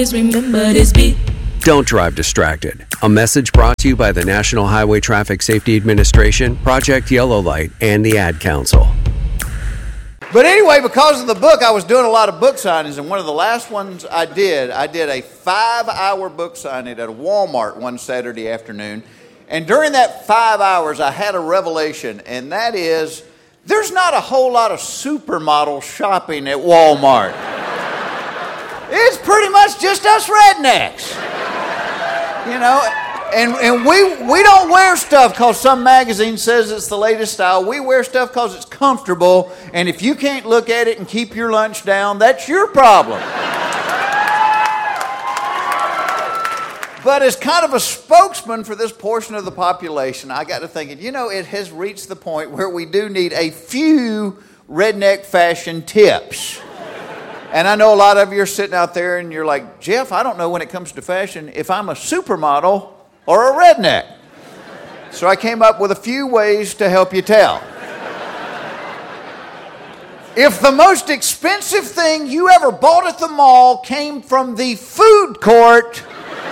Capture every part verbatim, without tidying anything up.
remember this beat. Don't drive distracted. A message brought to you by the National Highway Traffic Safety Administration, Project Yellow Light, and the Ad Council. But anyway, because of the book, I was doing a lot of book signings, and one of the last ones I did, I did a five-hour book signing at a Walmart one Saturday afternoon. And during that five hours, I had a revelation, and that is, there's not a whole lot of supermodel shopping at Walmart. It's pretty much just us rednecks. You know, and, and we, we don't wear stuff because some magazine says it's the latest style. We wear stuff because it's comfortable, and if you can't look at it and keep your lunch down, that's your problem. But as kind of a spokesman for this portion of the population, I got to thinking, you know, it has reached the point where we do need a few redneck fashion tips. And I know a lot of you are sitting out there and you're like, Jeff, I don't know when it comes to fashion if I'm a supermodel or a redneck. So I came up with a few ways to help you tell. If the most expensive thing you ever bought at the mall came from the food court,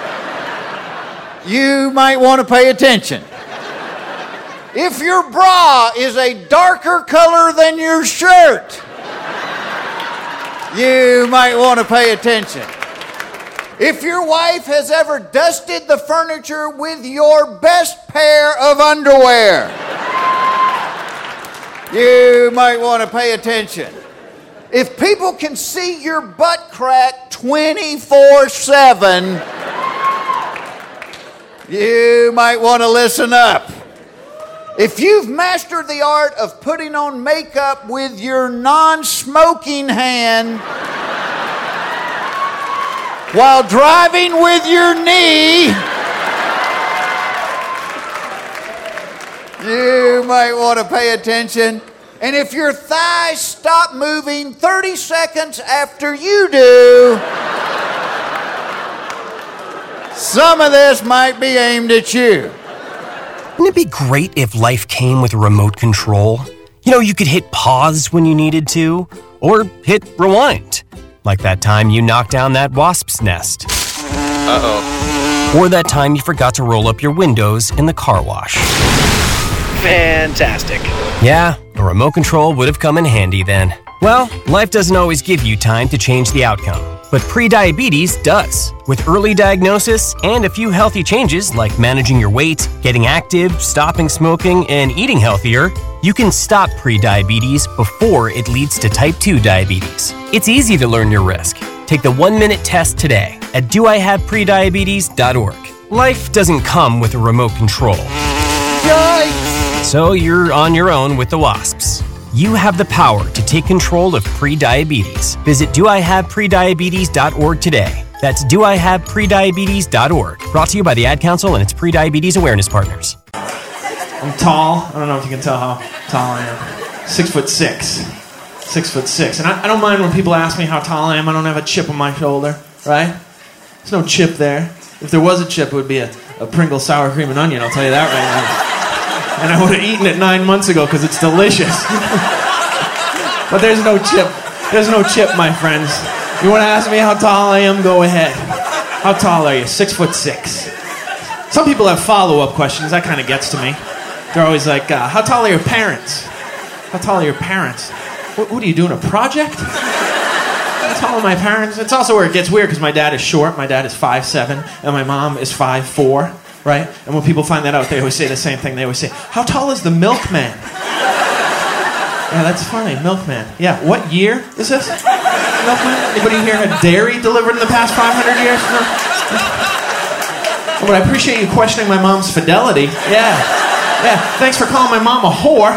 you might want to pay attention. If your bra is a darker color than your shirt, you might want to pay attention. If your wife has ever dusted the furniture with your best pair of underwear, you might want to pay attention. If people can see your butt crack twenty-four seven, you might want to listen up. If you've mastered the art of putting on makeup with your non-smoking hand while driving with your knee, you might want to pay attention. And if your thighs stop moving thirty seconds after you do, some of this might be aimed at you. Wouldn't it be great if life came with a remote control? You know, you could hit pause when you needed to, or hit rewind. Like that time you knocked down that wasp's nest. Uh-oh. Or that time you forgot to roll up your windows in the car wash. Fantastic. Yeah, a remote control would have come in handy then. Well, life doesn't always give you time to change the outcome. But prediabetes does. With early diagnosis and a few healthy changes like managing your weight, getting active, stopping smoking, and eating healthier, you can stop prediabetes before it leads to type two diabetes. It's easy to learn your risk. Take the one-minute test today at do I have prediabetes dot org. Life doesn't come with a remote control. Yikes! So you're on your own with the wasps. You have the power to take control of prediabetes. Visit do I have prediabetes dot org today. That's do I have prediabetes dot org. Brought to you by the Ad Council and its prediabetes awareness partners. I'm tall. I don't know if you can tell how tall I am. Six foot six. Six foot six. And I, I don't mind when people ask me how tall I am. I don't have a chip on my shoulder, right? There's no chip there. If there was a chip, it would be a, a Pringles sour cream and onion, I'll tell you that right now. And I would have eaten it nine months ago because it's delicious. But there's no chip. There's no chip, my friends. You want to ask me how tall I am? Go ahead. How tall are you? Six foot six. Some people have follow-up questions. That kind of gets to me. They're always like, uh, how tall are your parents? How tall are your parents? What, what are you doing, a project? How tall are my parents? It's also where it gets weird because my dad is short. My dad is five seven, and my mom is five four. Right? And when people find that out, they always say the same thing. They always say, how tall is the milkman? Yeah, that's funny, milkman. Yeah, what year is this? Milkman? Anybody here had dairy delivered in the past five hundred years? No? Oh, but I appreciate you questioning my mom's fidelity. Yeah. Yeah, thanks for calling my mom a whore.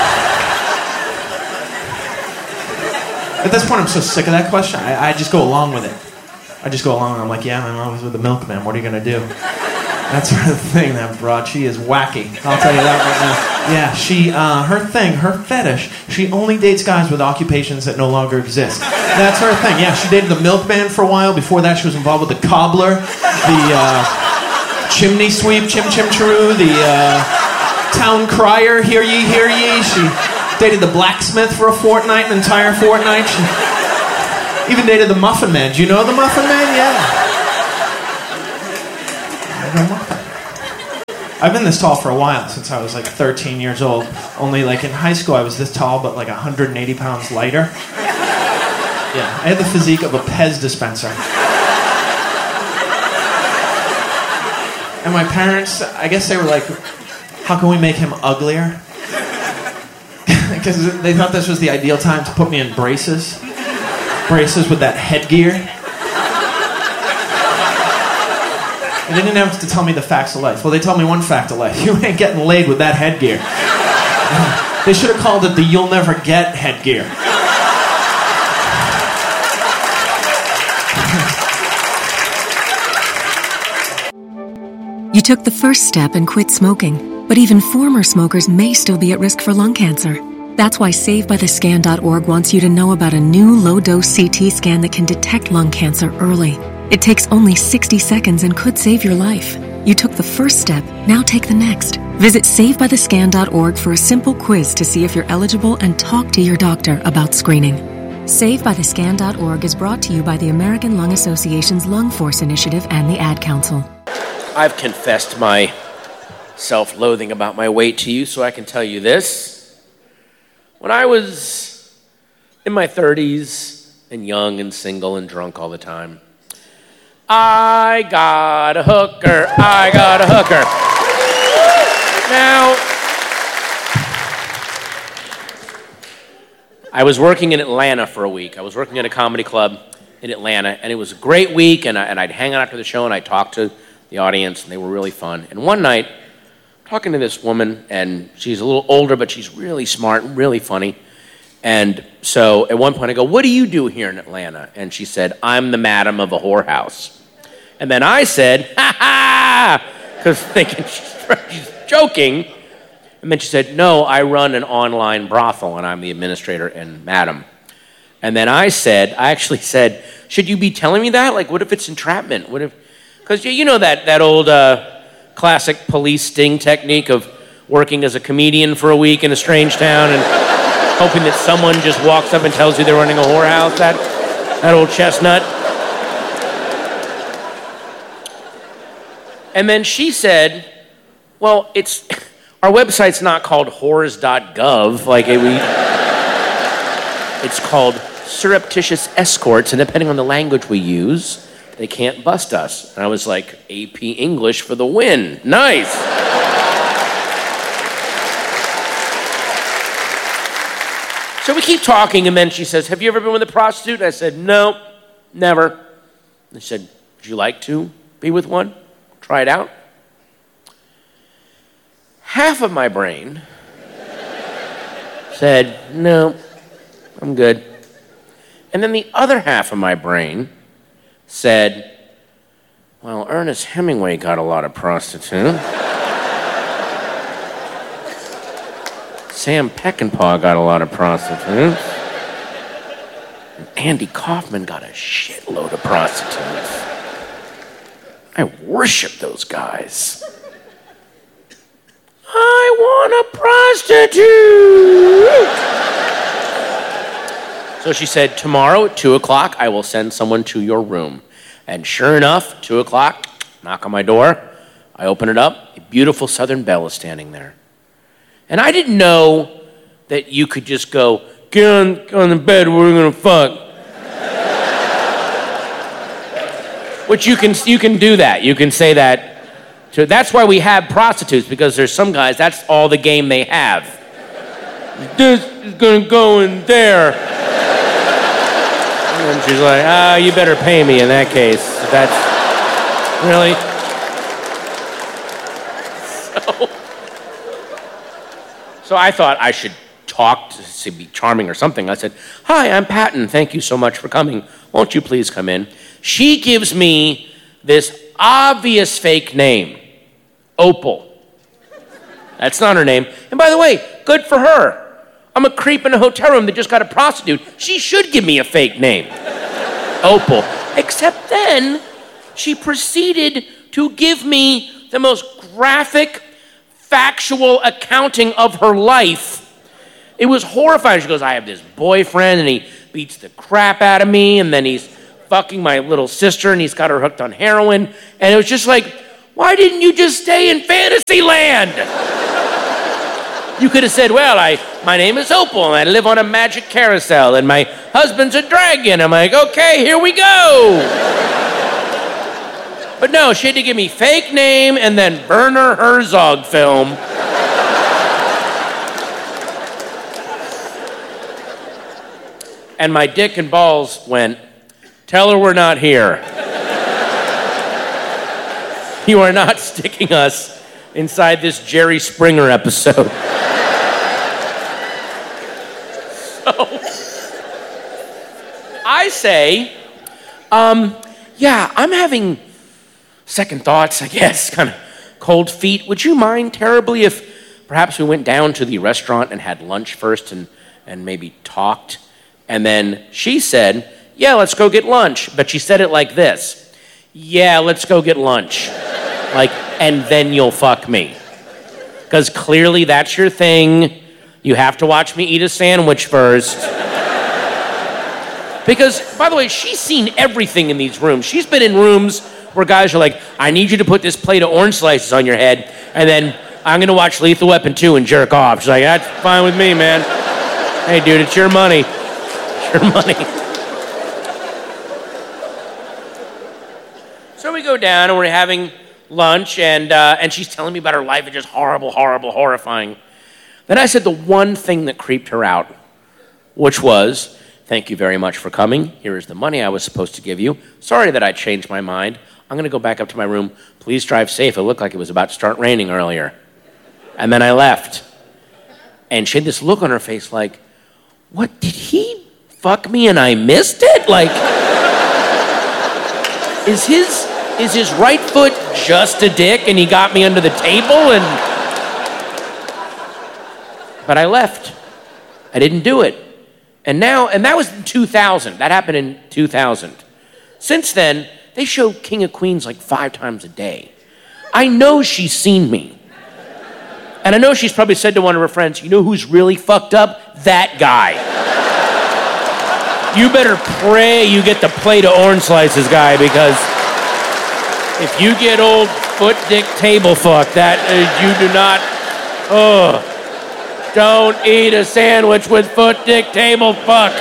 At this point, I'm so sick of that question, I, I just go along with it. I just go along and I'm like, yeah, my mom was with the milkman. What are you going to do? That's her thing, that broad. She is wacky. I'll tell you that right now. Yeah, she, uh, her thing, her fetish, she only dates guys with occupations that no longer exist. That's her thing. Yeah, she dated the milkman for a while. Before that, she was involved with the cobbler, the uh, chimney sweep, chim chim chiroo, the uh, town crier, hear ye, hear ye. She dated the blacksmith for a fortnight, an entire fortnight. She even dated the muffin man. Do you know the muffin man? Yeah. I've been this tall for a while, since I was like thirteen years old. Only like in high school I was this tall, but like one hundred eighty pounds lighter. Yeah, I had the physique of a Pez dispenser. And my parents, I guess they were like, how can we make him uglier? Because they thought this was the ideal time to put me in braces. Braces with that headgear. And they didn't have to tell me the facts of life. Well, they told me one fact of life. You ain't getting laid with that headgear. They should have called it the You'll Never Get headgear. You took the first step and quit smoking, but even former smokers may still be at risk for lung cancer. That's why Save By The Scan dot org wants you to know about a new low-dose C T scan that can detect lung cancer early. It takes only sixty seconds and could save your life. You took the first step, now take the next. Visit Save By The Scan dot org for a simple quiz to see if you're eligible and talk to your doctor about screening. Save By The Scan dot org is brought to you by the American Lung Association's Lung Force Initiative and the Ad Council. I've confessed my self-loathing about my weight to you, so I can tell you this. When I was in my thirties and young and single and drunk all the time, I got a hooker, I got a hooker. Now, I was working in Atlanta for a week. I was working at a comedy club in Atlanta, and it was a great week, and, I, and I'd hang out after the show, and I'd talk to the audience, and they were really fun. And one night, talking to this woman, and she's a little older, but she's really smart and really funny. And so at one point I go, what do you do here in Atlanta? And she said, I'm the madam of a whorehouse. And then I said, ha ha, because thinking she's, she's joking. And then she said, no, I run an online brothel, and I'm the administrator and madam. And then I said, I actually said, should you be telling me that? Like, what if it's entrapment? What if, because you know that, that old uh, classic police sting technique of working as a comedian for a week in a strange town and hoping that someone just walks up and tells you they're running a whorehouse, that, that old chestnut. And then she said, well, it's, our website's not called whores dot gov, like it, we, it's called surreptitious escorts, and depending on the language we use, they can't bust us. And I was like, A P English for the win. Nice. So we keep talking, and then she says, have you ever been with a prostitute? And I said, no, never. And she said, would you like to be with one? Try it out. Half of my brain said, no, I'm good. And then the other half of my brain said, well, Ernest Hemingway got a lot of prostitutes. Sam Peckinpah got a lot of prostitutes. And Andy Kaufman got a shitload of prostitutes. I worship those guys. I want a prostitute. So she said, tomorrow at two o'clock, I will send someone to your room. And sure enough, two o'clock, knock on my door. I open it up. A beautiful Southern Belle is standing there. And I didn't know that you could just go, get on, get on the bed, we're gonna fuck. Which you can, you can do that. You can say that. To, that's why we have prostitutes, because there's some guys, that's all the game they have. This is gonna go in there. And she's like, ah, oh, you better pay me in that case. That's, really? So, so I thought I should talk to, to be charming or something. I said, hi, I'm Patton. Thank you so much for coming. Won't you please come in? She gives me this obvious fake name, Opal. That's not her name. And by the way, good for her. I'm a creep in a hotel room that just got a prostitute. She should give me a fake name, Opal. Except then, she proceeded to give me the most graphic, factual accounting of her life. It was horrifying. She goes, I have this boyfriend, and he beats the crap out of me, and then he's fucking my little sister, and he's got her hooked on heroin. And it was just like, Why didn't you just stay in Fantasyland? You could have said, well, I, my name is Opal, and I live on a magic carousel, and my husband's a dragon. I'm like, okay, here we go. But no, she had to give me fake name and then Werner Herzog film. And my dick and balls went, tell her we're not here. You are not sticking us inside this Jerry Springer episode. So, I say, um, yeah, I'm having second thoughts, I guess, kind of cold feet. Would you mind terribly if perhaps we went down to the restaurant and had lunch first and, and maybe talked? And then she said, yeah, let's go get lunch. But she said it like this. Yeah, let's go get lunch. Like, and then you'll fuck me. Because clearly that's your thing. You have to watch me eat a sandwich first. Because, by the way, she's seen everything in these rooms. She's been in rooms where guys are like, I need you to put this plate of orange slices on your head, and then I'm going to watch Lethal Weapon two and jerk off. She's like, that's fine with me, man. Hey, dude, it's your money. Your money. So we go down and we're having lunch, and uh, and she's telling me about her life. It's just horrible, horrible, horrifying. Then I said the one thing that creeped her out, which was, thank you very much for coming. Here is the money I was supposed to give you. Sorry that I changed my mind. I'm going to go back up to my room. Please drive safe. It looked like it was about to start raining earlier. And then I left. And she had this look on her face like, what, did he fuck me and I missed it? Like, is his is his right foot just a dick and he got me under the table? And but I left. I didn't do it. And now, and that was in two thousand. That happened in two thousand. Since then, they show King of Queens like five times a day. I know she's seen me. And I know she's probably said to one of her friends, you know who's really fucked up? That guy. You better pray you get the plate of orange slices, guy, because if you get old foot dick table fuck, that uh, you do not, ugh. Don't eat a sandwich with foot dick table fuck.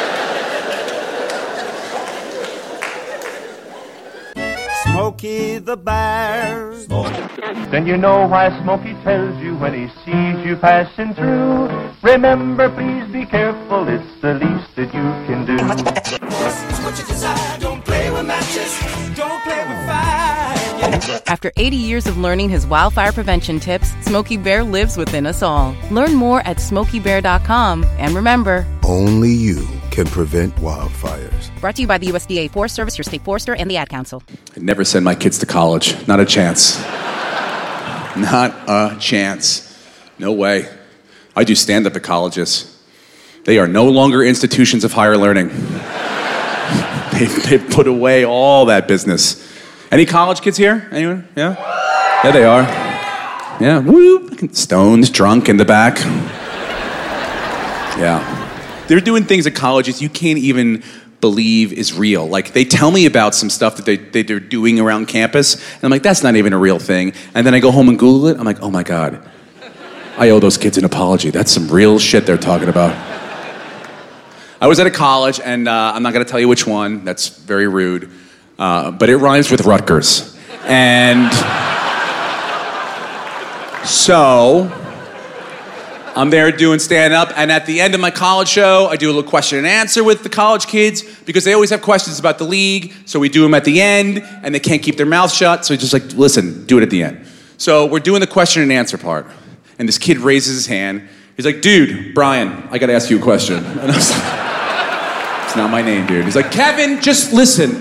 Smokey the Bear. Then you know why Smokey tells you when he sees you passing through. Remember, please be careful, it's the least that you can do. What you desire, don't play with matches, don't play with fire. After eighty years of learning his wildfire prevention tips, Smokey Bear lives within us all. Learn more at smokey bear dot com. And remember, only you can prevent wildfires. Brought to you by the U S D A Forest Service, your state forester, and the Ad Council. I'd never send my kids to college. Not a chance. Not a chance. No way. I do stand-up at colleges. They are no longer institutions of higher learning. they've, they've put away all that business. Any college kids here? Anyone? Yeah? Yeah, they are. Yeah, woo! Stoned, drunk in the back. Yeah. They're doing things at colleges you can't even believe is real. Like, they tell me about some stuff that they, they, they're doing around campus, and I'm like, that's not even a real thing. And then I go home and Google it, I'm like, oh my God. I owe those kids an apology. That's some real shit they're talking about. I was at a college, and uh, I'm not gonna tell you which one, that's very rude, uh, but it rhymes with Rutgers. And so, I'm there doing stand-up, and at the end of my college show, I do a little question and answer with the college kids, because they always have questions about the league, so we do them at the end, and they can't keep their mouths shut, so just like, listen, do it at the end. So we're doing the question and answer part, and this kid raises his hand. He's like, dude, Brian, I gotta ask you a question. And I was like, it's not my name, dude. He's like, Kevin, just listen.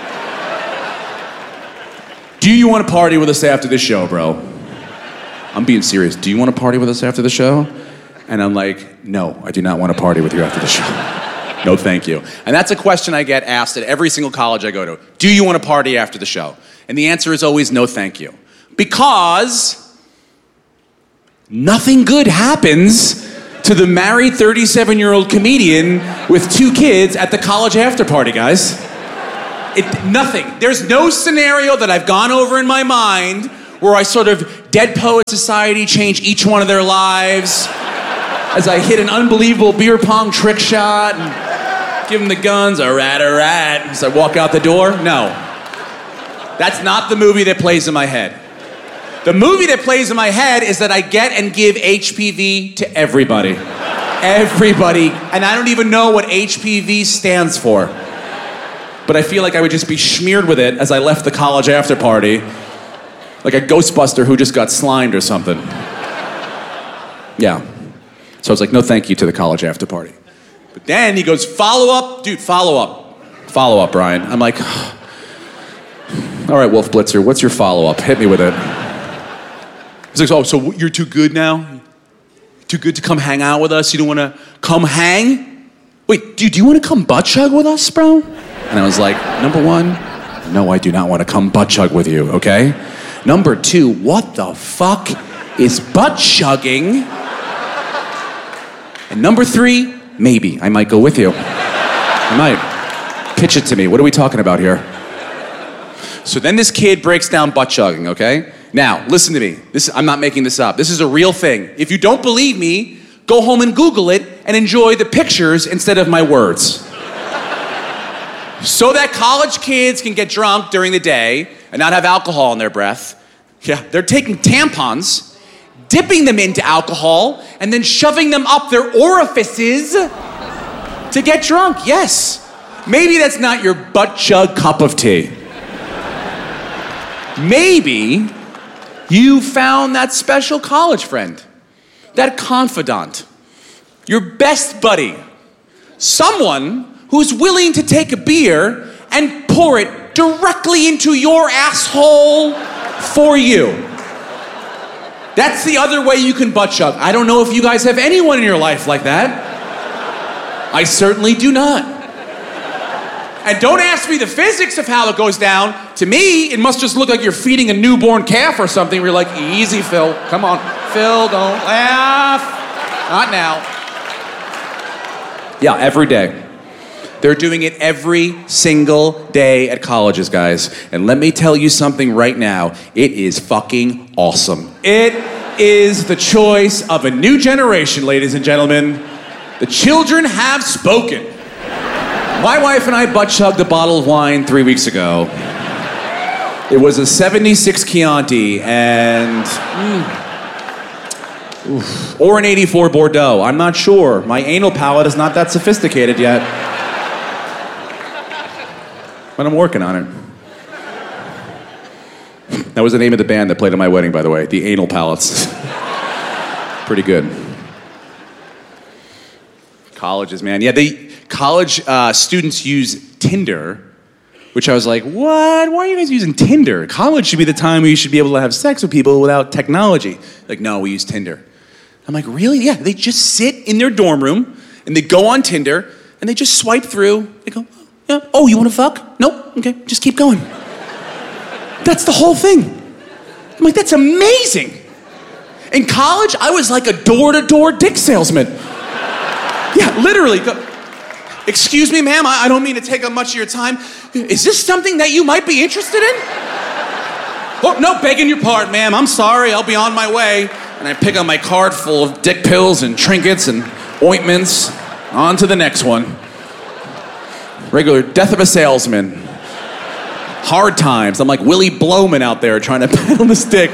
Do you want to party with us after this show, bro? I'm being serious. Do you want to party with us after the show? And I'm like, no, I do not want to party with you after the show. No, thank you. And that's a question I get asked at every single college I go to. Do you want to party after the show? And the answer is always no, thank you. Because nothing good happens to the married thirty-seven-year-old comedian with two kids at the college after party, guys. It, nothing. There's no scenario that I've gone over in my mind where I sort of Dead Poet Society change each one of their lives as I hit an unbelievable beer pong trick shot and give them the guns, a rat, a rat, as I walk out the door. No. That's not the movie that plays in my head. The movie that plays in my head is that I get and give H P V to everybody. Everybody. And I don't even know what H P V stands for. But I feel like I would just be smeared with it as I left the college after party, like a Ghostbuster who just got slimed or something. Yeah. So I was like, no thank you to the college after party. But then he goes, follow up, dude, follow up. Follow up, Brian. I'm like, all right, Wolf Blitzer, what's your follow up? Hit me with it. He's like, oh, so you're too good now? Too good to come hang out with us? You don't want to come hang? Wait, dude, do you want to come butt chug with us, bro? And I was like, number one, no, I do not want to come butt chug with you, okay? Number two, what the fuck is butt chugging? And number three, maybe I might go with you. I might. Pitch it to me. What are we talking about here? So then this kid breaks down butt chugging, okay? Now, listen to me. This, I'm not making this up. This is a real thing. If you don't believe me, go home and Google it and enjoy the pictures instead of my words. So that college kids can get drunk during the day and not have alcohol in their breath. Yeah, they're taking tampons, dipping them into alcohol, and then shoving them up their orifices to get drunk. Yes. Maybe that's not your butt chug cup of tea. Maybe you found that special college friend, that confidant, your best buddy, someone who's willing to take a beer and pour it directly into your asshole for you. That's the other way you can butt chug. I don't know if you guys have anyone in your life like that. I certainly do not. And don't ask me the physics of how it goes down. To me, it must just look like you're feeding a newborn calf or something where you're like, easy, Phil. Come on. Phil, don't laugh. Not now. Yeah, every day. They're doing it every single day at colleges, guys. And let me tell you something right now. It is fucking awesome. It is the choice of a new generation, ladies and gentlemen. The children have spoken. My wife and I butt chugged a bottle of wine three weeks ago. It was a seventy-six Chianti and... Mm, oof, or an eighty-four Bordeaux. I'm not sure. My anal palate is not that sophisticated yet. But I'm working on it. That was the name of the band that played at my wedding, by the way. The Anal Palates. Pretty good. Colleges, man. Yeah, they college uh, students use Tinder, which I was like, what? Why are you guys using Tinder? College should be the time where you should be able to have sex with people without technology. Like, no, we use Tinder. I'm like, really? Yeah, they just sit in their dorm room, and they go on Tinder, and they just swipe through. They go, yeah. Oh, you want to fuck? Nope. Okay, just keep going. That's the whole thing. I'm like, that's amazing. In college, I was like a door-to-door dick salesman. Yeah, literally. Go, excuse me, ma'am, I, I don't mean to take up much of your time. Is this something that you might be interested in? Oh, no, begging your pardon, ma'am. I'm sorry, I'll be on my way. And I pick up my card full of dick pills and trinkets and ointments. On to the next one. Regular death of a salesman. Hard times. I'm like Willie Blowman out there trying to pedal the stick.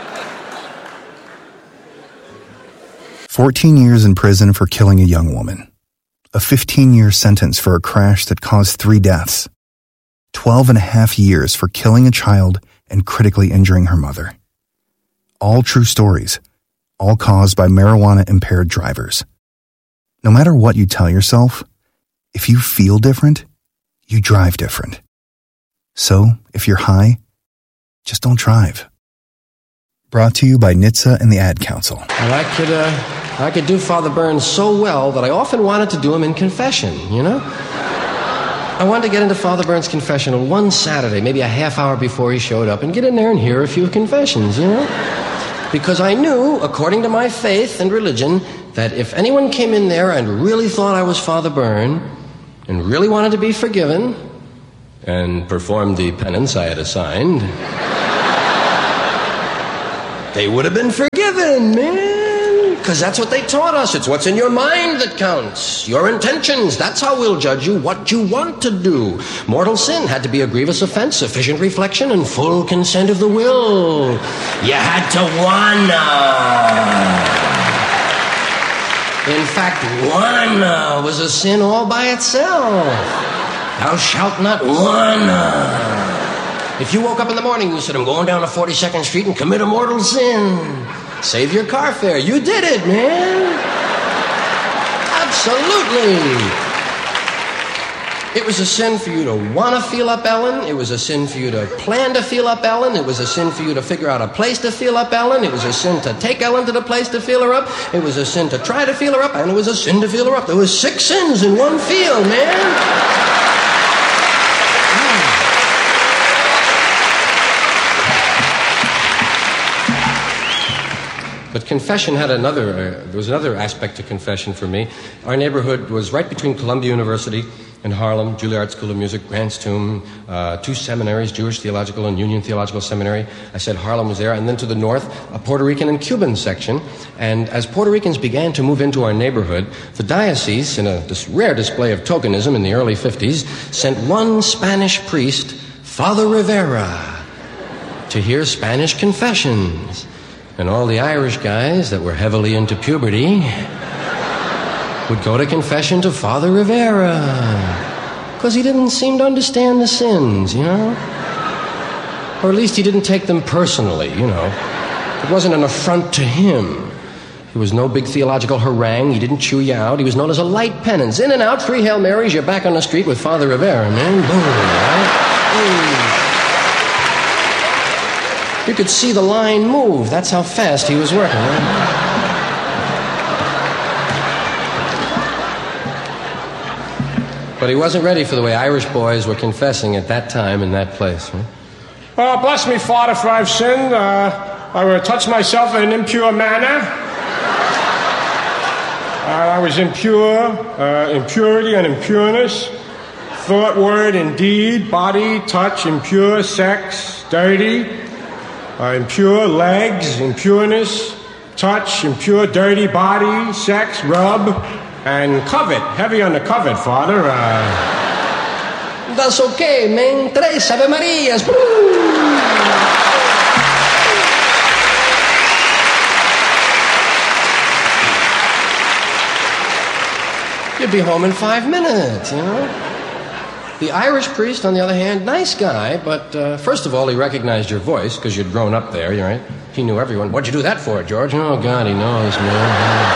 fourteen years in prison for killing a young woman. A fifteen-year sentence for a crash that caused three deaths. twelve and a half years for killing a child and critically injuring her mother. All true stories. All caused by marijuana-impaired drivers. No matter what you tell yourself, if you feel different, you drive different. So, if you're high, just don't drive. Brought to you by N H T S A and the Ad Council. And I could, uh, I could do Father Burns so well that I often wanted to do him in confession, you know? I wanted to get into Father Burns' confessional one Saturday, maybe a half hour before he showed up, and get in there and hear a few confessions, you know? Because I knew, according to my faith and religion, that if anyone came in there and really thought I was Father Byrne, and really wanted to be forgiven, and performed the penance I had assigned, they would have been forgiven, man. Because that's what they taught us. It's what's in your mind that counts. Your intentions. That's how we'll judge you, what you want to do. Mortal sin had to be a grievous offense, sufficient reflection, and full consent of the will. You had to wanna. In fact, wanna was a sin all by itself. Thou shalt not wanna. If you woke up in the morning and you said, I'm going down to forty-second Street and commit a mortal sin, save your car fare. You did it, man. Absolutely. It was a sin for you to want to feel up Ellen. It was a sin for you to plan to feel up Ellen. It was a sin for you to figure out a place to feel up Ellen. It was a sin to take Ellen to the place to feel her up. It was a sin to try to feel her up. And it was a sin to feel her up. There was six sins in one feel, man. But confession had another, uh, there was another aspect to confession for me. Our neighborhood was right between Columbia University and Harlem, Juilliard School of Music, Grant's Tomb, uh, two seminaries, Jewish Theological and Union Theological Seminary. I said Harlem was there. And then to the north, a Puerto Rican and Cuban section. And as Puerto Ricans began to move into our neighborhood, the diocese, in a this rare display of tokenism in the early fifties, sent one Spanish priest, Father Rivera, to hear Spanish confessions. And all the Irish guys that were heavily into puberty would go to confession to Father Rivera. Because he didn't seem to understand the sins, you know? Or at least he didn't take them personally, you know? It wasn't an affront to him. He was no big theological harangue. He didn't chew you out. He was known as a light penance. In and out, three Hail Marys, you're back on the street with Father Rivera, man. Boom, right? Boom. You could see the line move. That's how fast he was working, right? But he wasn't ready for the way Irish boys were confessing at that time in that place, right? Oh, bless me, Father, for I've sinned. Uh, I will touch myself in an impure manner. Uh, I was impure, uh, impurity and impureness. Thought, word, and deed, body, touch, impure, sex, dirty. Uh, impure legs, impureness, touch, impure, dirty body, sex, rub, and covet. Heavy on the covet, Father. Uh... That's okay, man. Tres Ave Marias. Woo! You'd be home in five minutes, you know? The Irish priest, on the other hand, nice guy, but uh, first of all, he recognized your voice, because you'd grown up there, right? He knew everyone. What'd you do that for, George? Oh, God, he knows, man.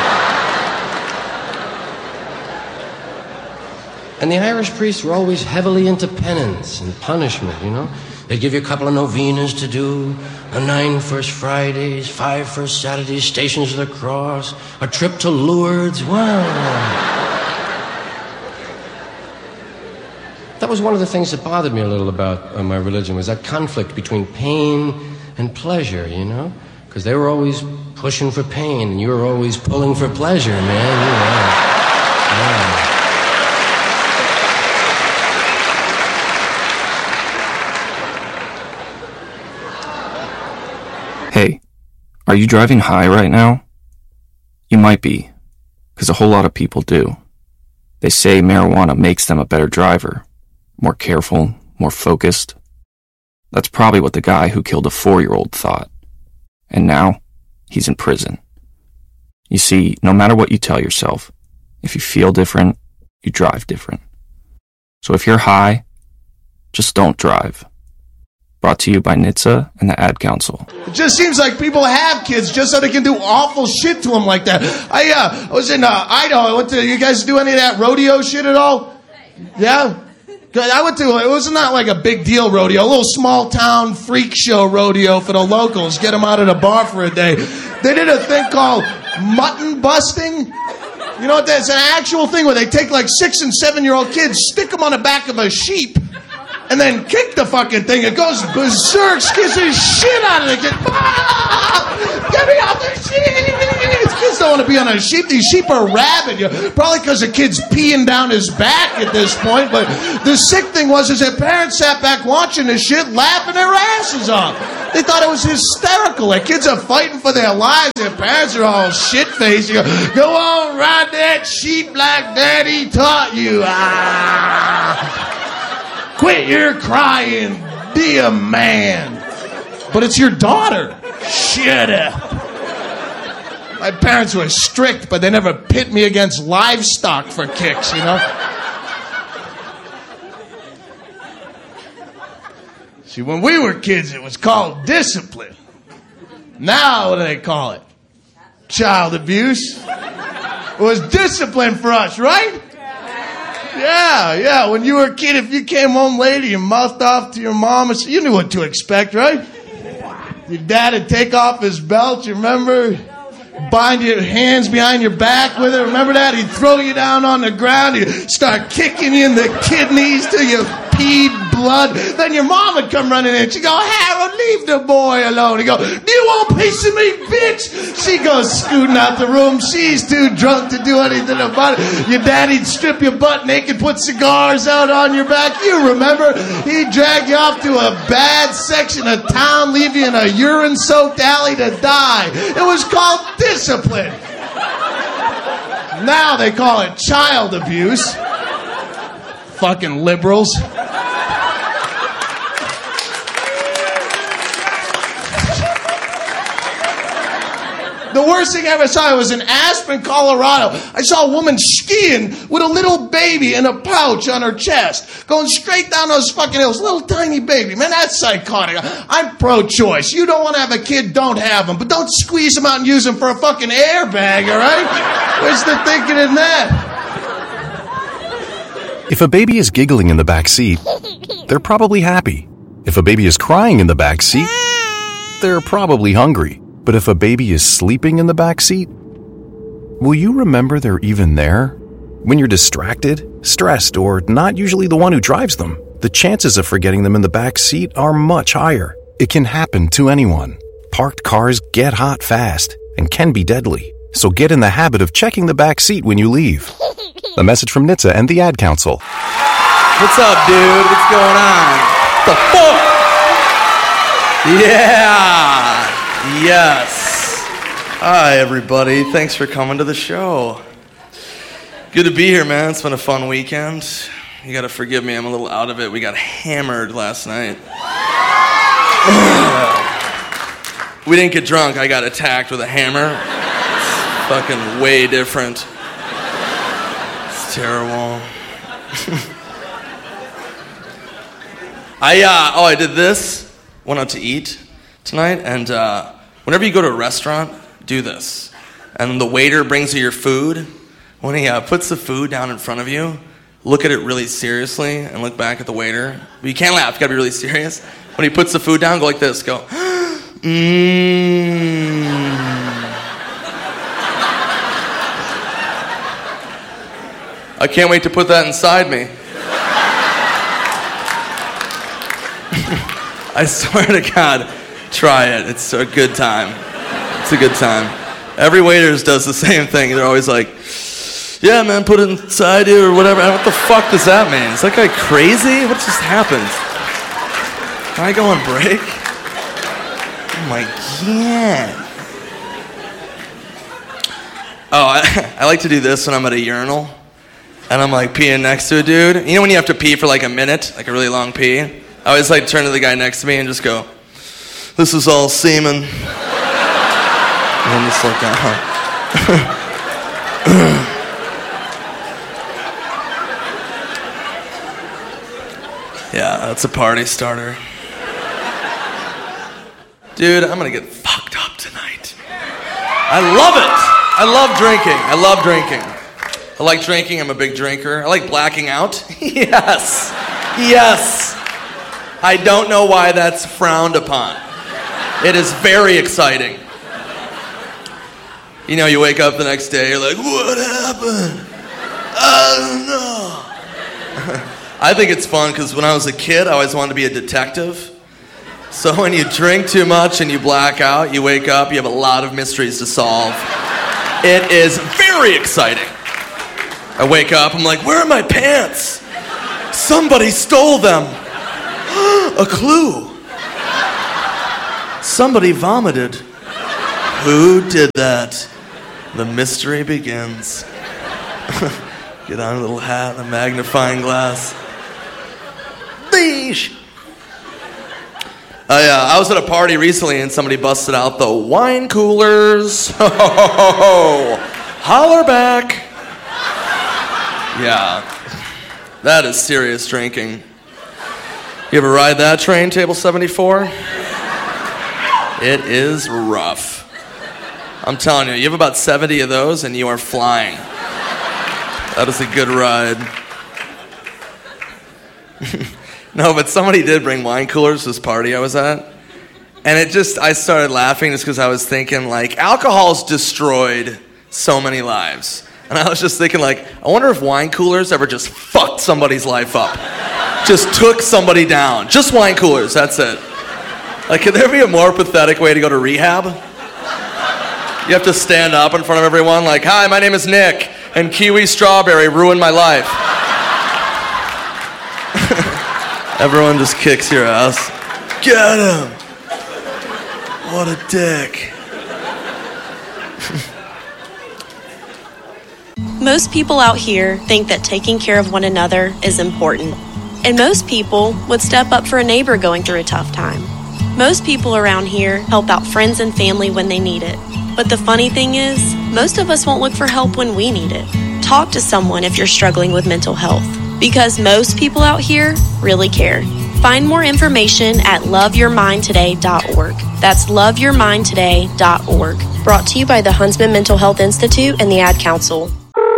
And the Irish priests were always heavily into penance and punishment, you know? They'd give you a couple of novenas to do, a nine First Fridays, five First Saturdays, Stations of the Cross, a trip to Lourdes. Wow. That was one of the things that bothered me a little about uh, my religion, was that conflict between pain and pleasure, you know? Because they were always pushing for pain, and you were always pulling for pleasure, man. You know. Yeah. Hey, are you driving high right now? You might be, because a whole lot of people do. They say marijuana makes them a better driver. More careful, more focused. That's probably what the guy who killed a four-year-old thought. And now, he's in prison. You see, no matter what you tell yourself, if you feel different, you drive different. So if you're high, just don't drive. Brought to you by N H T S A and the Ad Council. It just seems like people have kids just so they can do awful shit to them like that. I, uh, I was in uh, Idaho. I went to, you guys do any of that rodeo shit at all? Yeah? I went to, it was not like a big deal rodeo, a little small town freak show rodeo for the locals, get them out of the bar for a day. They did a thing called mutton busting. You know what that is? It's an actual thing where they take like six and seven year old kids, stick them on the back of a sheep, and then kick the fucking thing. It goes berserk, scares the shit out of the kid. Ah! Get me off the sheep! Kids don't want to be on a sheep. These sheep are rabid. Probably because the kid's peeing down his back at this point. But the sick thing was is that parents sat back watching this shit, laughing their asses off. They thought it was hysterical. Like kids are fighting for their lives. Their parents are all shit-faced. You go, go on, ride that sheep like Daddy taught you. Ah! Quit your crying. Be a man. But it's your daughter. Shut up. My parents were strict, but they never pit me against livestock for kicks, you know? See, when we were kids, it was called discipline. Now, what do they call it? Child abuse. It was discipline for us, right? Yeah, yeah. When you were a kid, if you came home late, you mouthed off to your mom, you knew what to expect, right? Your dad would take off his belt, you remember? Bind your hands behind your back with it. Remember that? He'd throw you down on the ground. He'd start kicking you in the kidneys till you peed blood. Then your mom would come running in. She'd go, Harold, leave the boy alone. He'd go, do you want a piece of me, bitch? She goes scooting out the room. She's too drunk to do anything about it. Your daddy'd strip your butt naked, put cigars out on your back. You remember? He'd drag you off to a bad section of town, leave you in a urine-soaked alley to die. It was called discipline. Now they call it child abuse. Fucking liberals. The worst thing I ever saw was in Aspen, Colorado. I saw a woman skiing with a little baby in a pouch on her chest, going straight down those fucking hills. Little tiny baby. Man, that's psychotic. I'm pro-choice. You don't want to have a kid, don't have them. But don't squeeze them out and use them for a fucking airbag, all right? Where's the thinking in that? If a baby is giggling in the back seat, they're probably happy. If a baby is crying in the back seat, they're probably hungry. But if a baby is sleeping in the back seat, will you remember they're even there? When you're distracted, stressed, or not usually the one who drives them, the chances of forgetting them in the back seat are much higher. It can happen to anyone. Parked cars get hot fast and can be deadly. So get in the habit of checking the back seat when you leave. A message from N H T S A and the Ad Council. What's up, dude? What's going on? The fuck? Yeah. Yes. Hi, everybody. Thanks for coming to the show. Good to be here, man. It's been a fun weekend. You gotta forgive me. I'm a little out of it. We got hammered last night. We didn't get drunk. I got attacked with a hammer. It's fucking way different. It's terrible. I, uh, oh, I did this. Went out to eat tonight, and uh, whenever you go to a restaurant, do this. And the waiter brings you your food. When he uh, puts the food down in front of you, look at it really seriously and look back at the waiter. But you can't laugh. You gotta be really serious. When he puts the food down, go like this. Go, mmm. I can't wait to put that inside me. I swear to God, try it. It's a good time. It's a good time. Every waiter does the same thing. They're always like, yeah, man, put it inside you or whatever. What the fuck does that mean? Is that guy crazy? What just happened? Can I go on break? Oh my God. Oh, I, I like to do this when I'm at a urinal. And I'm like peeing next to a dude. You know when you have to pee for like a minute? Like a really long pee? I always like turn to the guy next to me and just go, this is all semen. And then just look down. Yeah, that's a party starter. Dude, I'm gonna get fucked up tonight. I love it. I love drinking. I love drinking. I like drinking. I'm a big drinker. I like blacking out. Yes. Yes. I don't know why that's frowned upon. It is very exciting. You know, you wake up the next day, you're like, what happened? I don't know. I think it's fun because when I was a kid, I always wanted to be a detective. So when you drink too much and you black out, you wake up, you have a lot of mysteries to solve. It is very exciting. I wake up, I'm like, where are my pants? Somebody stole them. A clue. Somebody vomited. Who did that? The mystery begins. Get on a little hat and a magnifying glass. Leash. I, uh, I was at a party recently and somebody busted out the wine coolers. Ho, ho, ho, ho, ho. Holler back. Yeah, that is serious drinking. You ever ride that train, table seventy-four? It is rough. I'm telling you, you have about seventy of those and you are flying. That is a good ride. No, but somebody did bring wine coolers to this party I was at. And it just, I started laughing just because I was thinking, like, alcohol's destroyed so many lives. And I was just thinking, like, I wonder if wine coolers ever just fucked somebody's life up. Just took somebody down. Just wine coolers, that's it. Like, could there be a more pathetic way to go to rehab? You have to stand up in front of everyone like, hi, my name is Nick, and kiwi strawberry ruined my life. Everyone just kicks your ass. Get him! What a dick. Most people out here think that taking care of one another is important. And most people would step up for a neighbor going through a tough time. Most people around here help out friends and family when they need it. But the funny thing is, most of us won't look for help when we need it. Talk to someone if you're struggling with mental health, because most people out here really care. Find more information at love your mind today dot org. That's love your mind today dot org. Brought to you by the Huntsman Mental Health Institute and the Ad Council.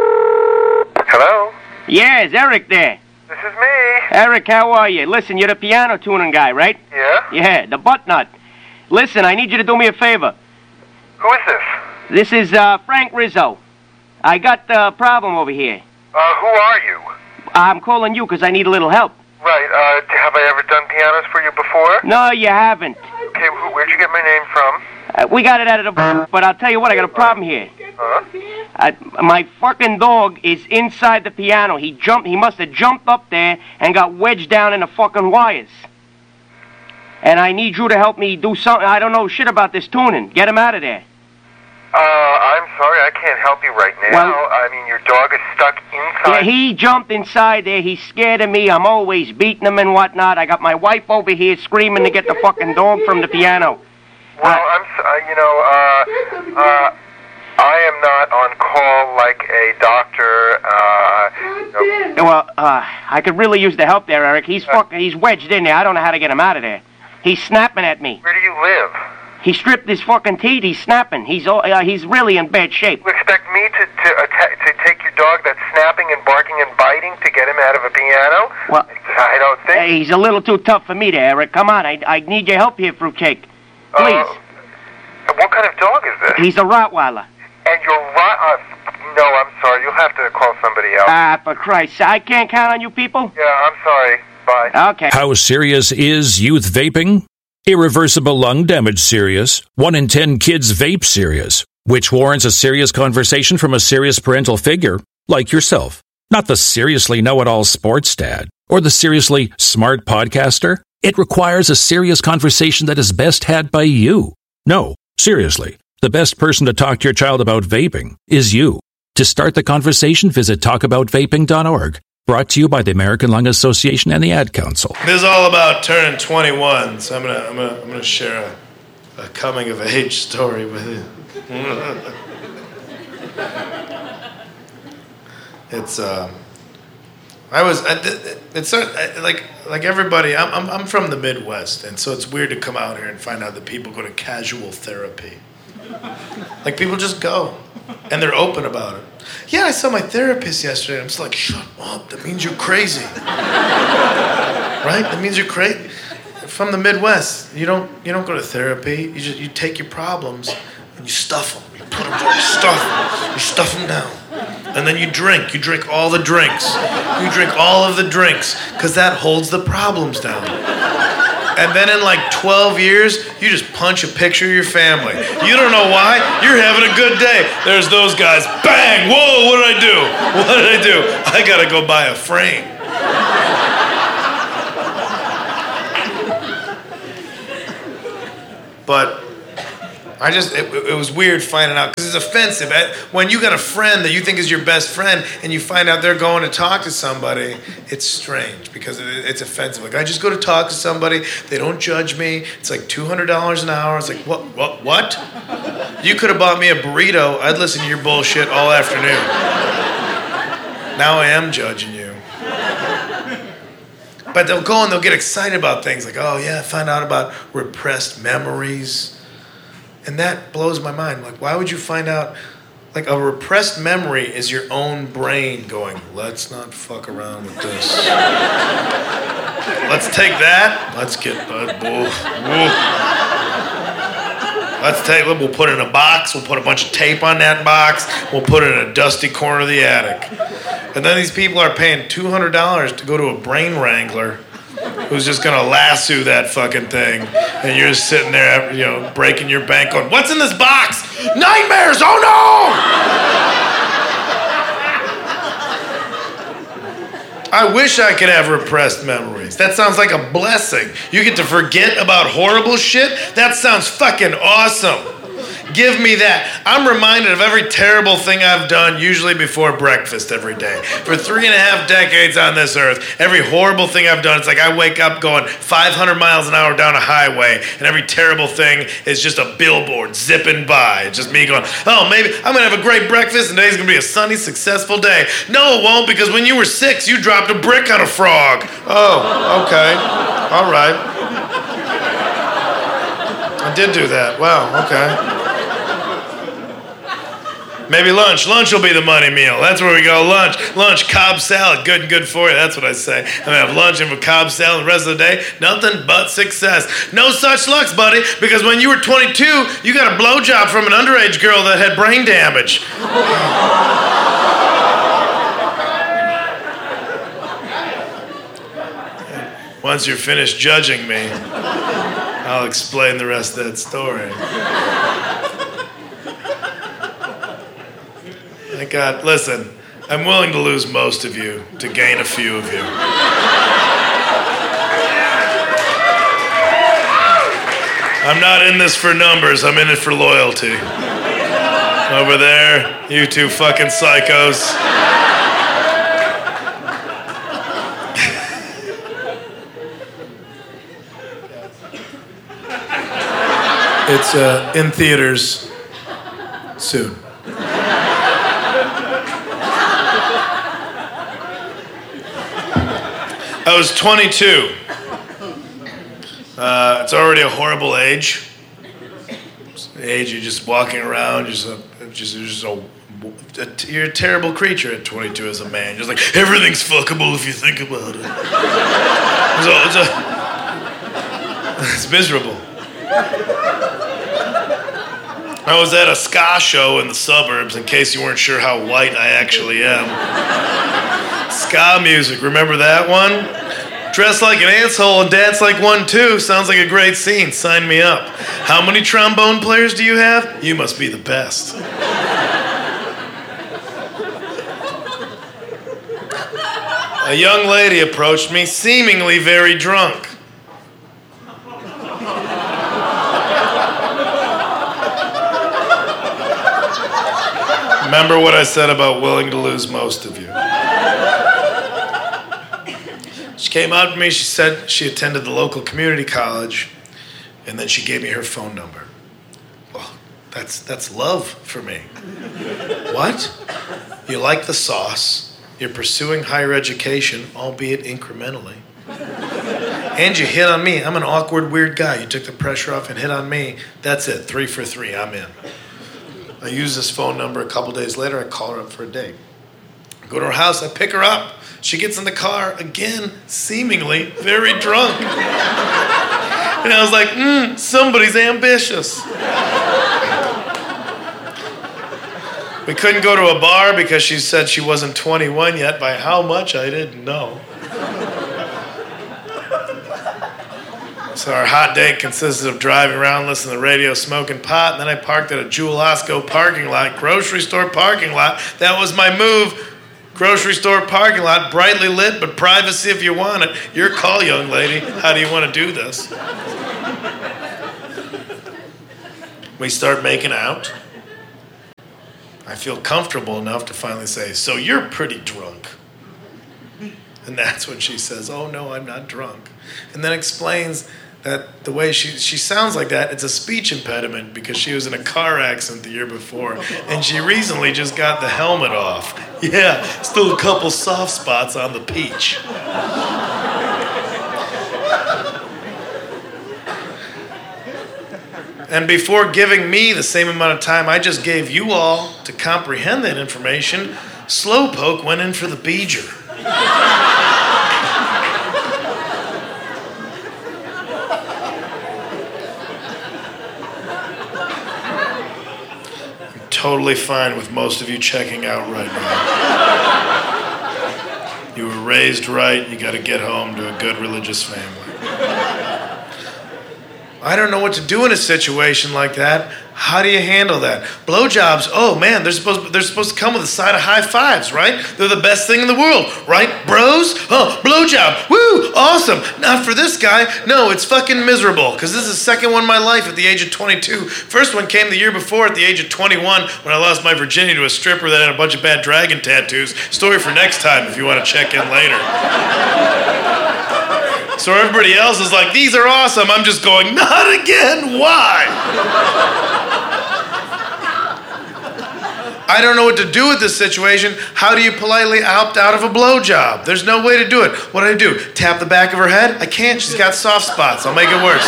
Hello? Yeah, is Eric there? This is me. Eric, how are you? Listen, you're the piano tuning guy, right? Yeah? Yeah, the butt nut. Listen, I need you to do me a favor. Who is this? This is uh, Frank Rizzo. I got a problem over here. Uh, who are you? I'm calling you because I need a little help. Right, uh, have I ever done pianos for you before? No, you haven't. Okay, wh- where'd you get my name from? Uh, we got it out of the... But I'll tell you what, I got a problem here. Huh? Uh, my fucking dog is inside the piano. He jumped. He must have jumped up there and got wedged down in the fucking wires. And I need you to help me do something. I don't know shit about this tuning. Get him out of there. Uh, I'm sorry, I can't help you right now. Well, I mean, your dog is stuck inside. Yeah, he jumped inside there. He's scared of me. I'm always beating him and whatnot. I got my wife over here screaming to get the fucking dog from the piano. Well, uh, I'm, s- uh, you know, uh, uh, I am not on call like a doctor. Uh, you know. Well, uh, I could really use the help there, Eric. He's fucking, he's wedged in there. I don't know how to get him out of there. He's snapping at me. Where do you live? He stripped his fucking teeth. He's snapping. He's uh, he's really in bad shape. You expect me to to, atta- to take your dog that's snapping and barking and biting to get him out of a piano? Well, I don't think. Hey, he's a little too tough for me there, Eric. Come on, I I need your help here, Fruitcake. Please. Uh, what kind of dog is this? He's a Rottweiler. And you're right. Uh, no, I'm sorry. You'll have to call somebody else. Ah, for Christ's sake, I can't count on you people. Yeah, I'm sorry. Bye. Okay. How serious is youth vaping? Irreversible lung damage serious. One in ten kids vape serious, which warrants a serious conversation from a serious parental figure like yourself. Not the seriously know-it-all sports dad or the seriously smart podcaster. It requires a serious conversation that is best had by you. No, seriously, the best person to talk to your child about vaping is you. To start the conversation, visit talk about vaping dot org. Brought to you by the American Lung Association and the Ad Council. This is all about turning twenty-one, so I'm gonna I'm gonna I'm gonna share a, a coming of age story with you. It's uh, I was I, it's uh, like like everybody. I'm, I'm I'm from the Midwest, and so it's weird to come out here and find out that people go to casual therapy. Like people just go, and they're open about it. Yeah, I saw my therapist yesterday. I'm just like, shut up. That means you're crazy. Right? That means you're crazy. From the Midwest, you don't you don't go to therapy. You just you take your problems and you stuff them. You put them down. You stuff them. You stuff them down. And then you drink. You drink all the drinks. You drink all of the drinks, because that holds the problems down. And then in like twelve years, you just punch a picture of your family. You don't know why. You're having a good day. There's those guys. Bang! Whoa, what did I do? What did I do? I gotta go buy a frame. But I just, it, it was weird finding out, because it's offensive. When you got a friend that you think is your best friend and you find out they're going to talk to somebody, it's strange because it, it's offensive. Like, I just go to talk to somebody, they don't judge me, it's like two hundred dollars an hour. It's like, what, what, what? You could have bought me a burrito, I'd listen to your bullshit all afternoon. Now I am judging you. But they'll go and they'll get excited about things like, oh yeah, I found out about repressed memories. And that blows my mind. Like, why would you find out? Like, a repressed memory is your own brain going, let's not fuck around with this. Let's take that. Let's get, uh, whoa, whoa. Let's take, we'll put it in a box. We'll put a bunch of tape on that box. We'll put it in a dusty corner of the attic. And then these people are paying two hundred dollars to go to a brain wrangler who's just gonna lasso that fucking thing, and you're just sitting there, you know, breaking your bank going, what's in this box? Nightmares, oh no! I wish I could have repressed memories. That sounds like a blessing. You get to forget about horrible shit? That sounds fucking awesome. Give me that. I'm reminded of every terrible thing I've done, usually before breakfast every day. For three and a half decades on this earth, every horrible thing I've done, it's like I wake up going five hundred miles an hour down a highway, and every terrible thing is just a billboard zipping by. It's just me going, oh, maybe I'm going to have a great breakfast, and today's going to be a sunny, successful day. No, it won't, because when you were six, you dropped a brick on a frog. Oh, okay. All right. I did do that. Wow, okay. Maybe lunch. Lunch will be the money meal. That's where we go. Lunch. Lunch, Cobb salad. Good and good for you. That's what I say. I'm going to have lunch and with Cobb salad the rest of the day. Nothing but success. No such lucks, buddy, because when you were twenty-two, you got a blowjob from an underage girl that had brain damage. Once you're finished judging me, I'll explain the rest of that story. Thank God. Listen, I'm willing to lose most of you to gain a few of you. I'm not in this for numbers. I'm in it for loyalty. Over there, you two fucking psychos. It's uh, in theaters soon. I was twenty-two. Uh, it's already a horrible age. It's the age you're just walking around, just a, just, just a, a, you're a terrible creature at twenty-two as a man. Just like, everything's fuckable if you think about it. So it's, a, it's miserable. I was at a ska show in the suburbs, in case you weren't sure how white I actually am. Ska music, remember that one? Dress like an asshole and dance like one too. Sounds like a great scene. Sign me up. How many trombone players do you have? You must be the best. A young lady approached me, seemingly very drunk. Remember what I said about willing to lose most of you. She came up to me, she said she attended the local community college, and then she gave me her phone number. Well, that's, that's love for me. What? You like the sauce, you're pursuing higher education, albeit incrementally. And you hit on me. I'm an awkward, weird guy. You took the pressure off and hit on me. That's it, three for three, I'm in. I use this phone number a couple days later, I call her up for a date. I go to her house, I pick her up. She gets in the car, again, seemingly very drunk. And I was like, mm, somebody's ambitious. We couldn't go to a bar because she said she wasn't twenty-one yet. By how much, I didn't know. So our hot date consisted of driving around, listening to the radio, smoking pot, and then I parked at a Jewel Osco parking lot, grocery store parking lot. That was my move. Grocery store parking lot, brightly lit, but privacy if you want it. Your call, young lady. How do you want to do this? We start making out. I feel comfortable enough to finally say, so you're pretty drunk. And that's when she says, oh no, I'm not drunk. And then explains that the way she she sounds like that, it's a speech impediment because she was in a car accident the year before, and she recently just got the helmet off. Yeah, still a couple soft spots on the peach. And before giving me the same amount of time I just gave you all to comprehend that information, Slowpoke went in for the beeger. Totally fine with most of you checking out right now. You were raised right, you gotta get home to a good religious family. I don't know what to do in a situation like that. How do you handle that? Blowjobs, oh man, they're supposed, they're supposed to come with a side of high fives, right? They're the best thing in the world, right? Bros? Oh, blowjob, woo, awesome. Not for this guy. No, it's fucking miserable, because this is the second one in my life at the age of twenty-two. First one came the year before at the age of twenty-one when I lost my virginity to a stripper that had a bunch of bad dragon tattoos. Story for next time if you want to check in later. So everybody else is like, these are awesome. I'm just going, not again, why? I don't know what to do with this situation. How do you politely opt out of a blowjob? There's no way to do it. What do I do? Tap the back of her head? I can't. She's got soft spots. I'll make it worse.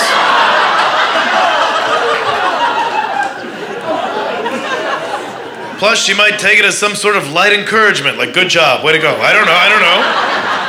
Plus, she might take it as some sort of light encouragement, like, good job, way to go. I don't know, I don't know.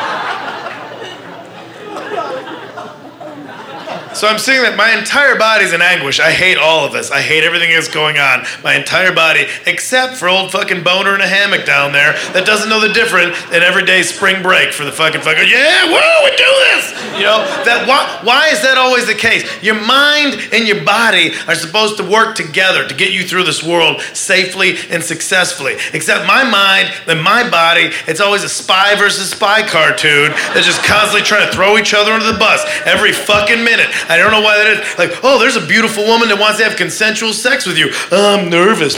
So I'm seeing that my entire body's in anguish. I hate all of this. I hate everything that's going on. My entire body, except for old fucking boner in a hammock down there that doesn't know the difference than everyday spring break for the fucking fucking, yeah, woo, we do this! You know, that why, why is that always the case? Your mind and your body are supposed to work together to get you through this world safely and successfully. Except my mind and my body, it's always a spy versus spy cartoon that's just constantly trying to throw each other under the bus every fucking minute. I don't know why that is. Like, oh, there's a beautiful woman that wants to have consensual sex with you. I'm nervous.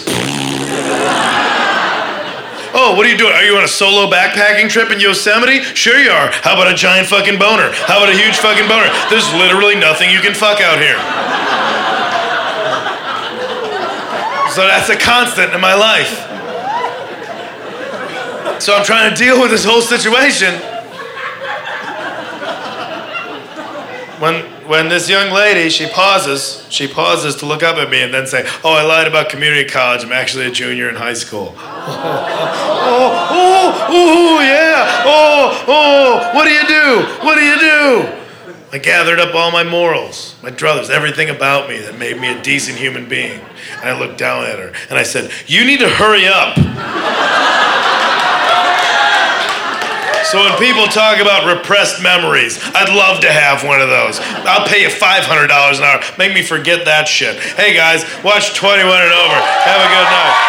Oh, what are you doing? Are you on a solo backpacking trip in Yosemite? Sure you are. How about a giant fucking boner? How about a huge fucking boner? There's literally nothing you can fuck out here. So that's a constant in my life. So I'm trying to deal with this whole situation. When when this young lady, she pauses, she pauses to look up at me and then say, oh, I lied about community college. I'm actually a junior in high school. oh, oh, oh, yeah. Oh, oh, what do you do? What do you do? I gathered up all my morals, my druthers, everything about me that made me a decent human being. And I looked down at her and I said, you need to hurry up. So when people talk about repressed memories, I'd love to have one of those. I'll pay you five hundred dollars an hour. Make me forget that shit. Hey guys, watch twenty-one and over. Have a good night.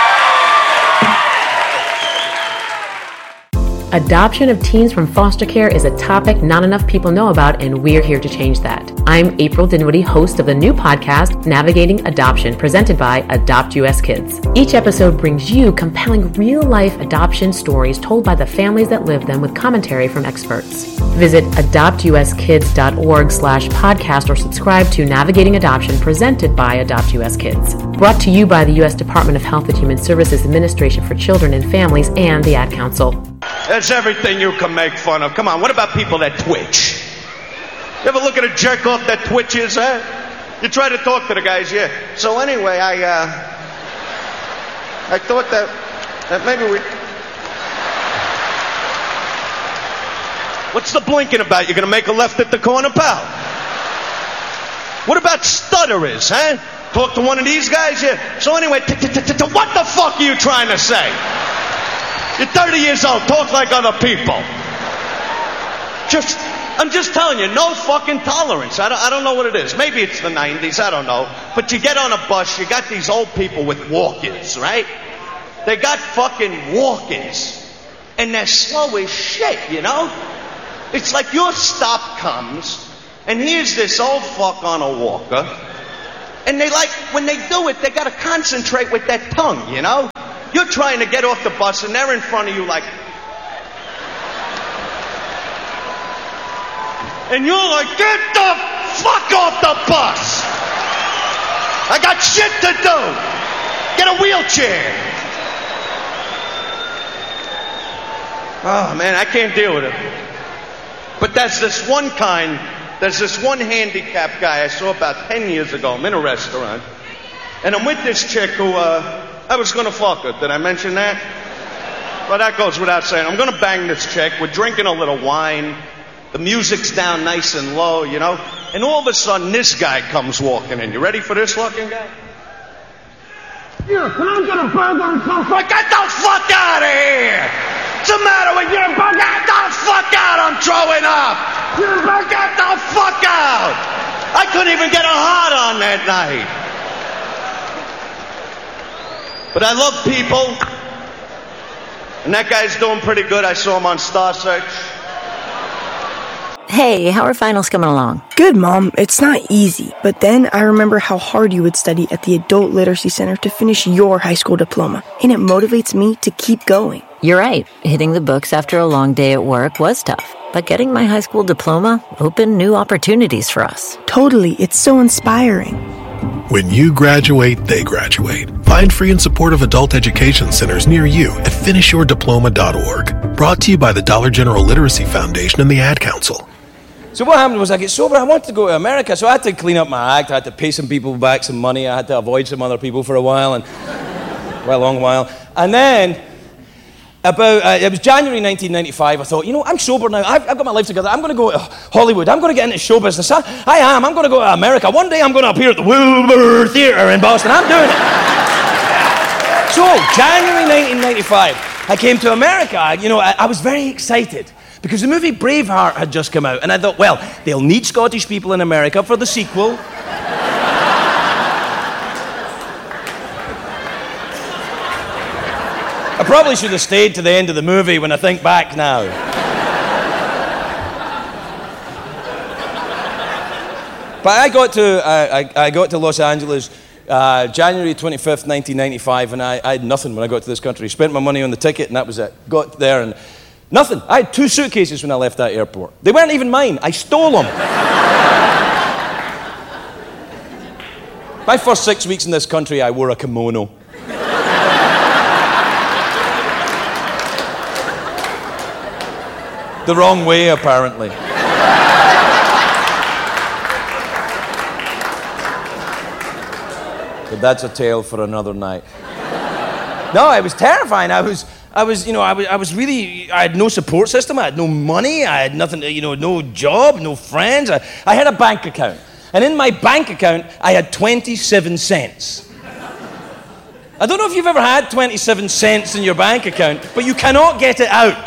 Adoption of teens from foster care is a topic not enough people know about, and we're here to change that. I'm April Dinwiddie, host of the new podcast, Navigating Adoption, presented by Adopt U S Kids. Each episode brings you compelling real-life adoption stories told by the families that live them with commentary from experts. Visit adoptuskids.org slash podcast or subscribe to Navigating Adoption, presented by Adopt U S Kids. Brought to you by the U S Department of Health and Human Services Administration for Children and Families and the Ad Council. There's everything you can make fun of. Come on, what about people that twitch? You ever look at a jerk off that twitches, huh? You try to talk to the guys, yeah. So anyway, I, uh, I thought that, that maybe we... What's the blinking about? You're gonna make a left at the corner, pal? What about stutterers, huh? Talk to one of these guys? Yeah. So anyway, t- t- t- t- what the fuck are you trying to say? You're thirty years old. Talk like other people. Just, I'm just telling you, no fucking tolerance. I don't, I don't know what it is. Maybe it's the nineties. I don't know. But you get on a bus, you got these old people with walk-ins, right? They got fucking walk-ins. And they're slow as shit, you know? It's like your stop comes, and here's this old fuck on a walker, and they like, when they do it, they gotta concentrate with their tongue, you know? You're trying to get off the bus, and they're in front of you like... And you're like, get the fuck off the bus! I got shit to do! Get a wheelchair! Oh, man, I can't deal with it. But there's this one kind, there's this one handicapped guy I saw about ten years ago. I'm in a restaurant. And I'm with this chick who, uh, I was going to fuck her. Did I mention that? Well, that goes without saying. I'm going to bang this chick. We're drinking a little wine. The music's down nice and low, you know. And all of a sudden, this guy comes walking in. You ready for this looking guy? Here, can I get a burger and some fuck? Get the fuck out of here! What's the matter with you? Get the fuck out! I'm throwing up! Get the fuck out! I couldn't even get a hard on that night. But I love people. And that guy's doing pretty good. I saw him on Star Search. Hey, how are finals coming along? Good, Mom. It's not easy. But then I remember how hard you would study at the Adult Literacy Center to finish your high school diploma. And it motivates me to keep going. You're right. Hitting the books after a long day at work was tough. But getting my high school diploma opened new opportunities for us. Totally. It's so inspiring. When you graduate, they graduate. Find free and supportive adult education centers near you at finish your diploma dot org. Brought to you by the Dollar General Literacy Foundation and the Ad Council. So what happened was I get sober, I wanted to go to America, so I had to clean up my act, I had to pay some people back some money, I had to avoid some other people for a while, and well, a long while. And then, about, uh, it was January nineteen ninety-five, I thought, you know, I'm sober now, I've, I've got my life together, I'm going to go to Hollywood, I'm going to get into show business, I, I am, I'm going to go to America, one day I'm going to appear at the Wilbur Theatre in Boston, I'm doing it. So, January nineteen ninety-five, I came to America, you know, I, I was very excited. Because the movie Braveheart had just come out, and I thought, well, they'll need Scottish people in America for the sequel. I probably should have stayed to the end of the movie when I think back now. But I got to, uh, I, I got to Los Angeles uh, January twenty-fifth, nineteen ninety-five, and I, I had nothing when I got to this country. Spent my money on the ticket, and that was it. Got there, and nothing. I had two suitcases when I left that airport. They weren't even mine. I stole them. My first six weeks in this country, I wore a kimono. The wrong way, apparently. But that's a tale for another night. No, it was terrifying. I was... I was, you know, I was, I was really, I had no support system, I had no money, I had nothing, you know, no job, no friends. I, I had a bank account. And in my bank account, I had twenty-seven cents. I don't know if you've ever had twenty-seven cents in your bank account, but you cannot get it out.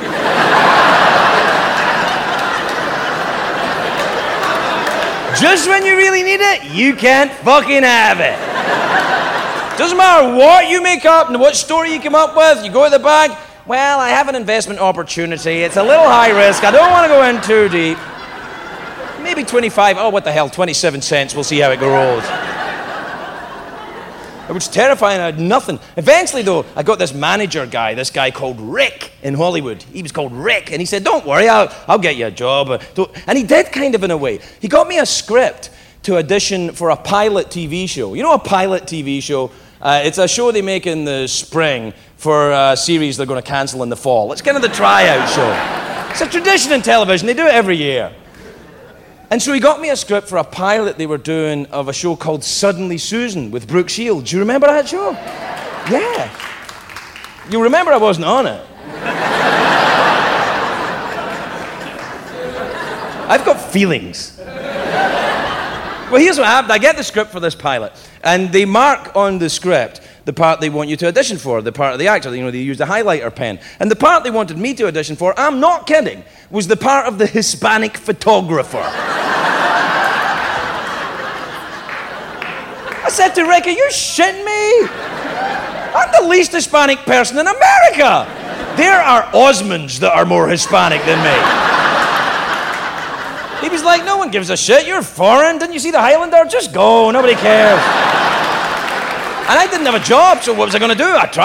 Just when you really need it, you can't fucking have it. Doesn't matter what you make up and what story you come up with, you go to the bank, well, I have an investment opportunity, it's a little high risk, I don't want to go in too deep. Maybe twenty-five, oh, what the hell, twenty-seven cents, we'll see how it goes. It was terrifying, I had nothing. Eventually, though, I got this manager guy, this guy called Rick in Hollywood. He was called Rick, and he said, don't worry, I'll, I'll get you a job. And he did, kind of, in a way. He got me a script to audition for a pilot T V show. You know a pilot T V show? Uh, it's a show they make in the spring for a series they're going to cancel in the fall. It's kind of the tryout show. It's a tradition in television. They do it every year. And so he got me a script for a pilot they were doing of a show called Suddenly Susan with Brooke Shields. Do you remember that show? Yeah. You remember I wasn't on it. I've got feelings. Well, here's what happened. I get the script for this pilot, and they mark on the script the part they want you to audition for, the part of the actor. You know, they used a highlighter pen. And the part they wanted me to audition for, I'm not kidding, was the part of the Hispanic photographer. I said to Rick, are you shitting me? I'm the least Hispanic person in America. There are Osmonds that are more Hispanic than me. He was like, no one gives a shit. You're foreign. Didn't you see the Highlander? Just go. Nobody cares. And I didn't have a job, so what was I going to do? I tried.